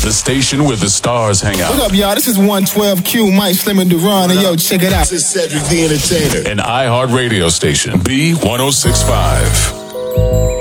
The station where the stars hang out. What up, y'all? This is 112Q, Mike Slim and Duran, and yo, check it out. This is Cedric the Entertainer. An iHeart radio station, B1065.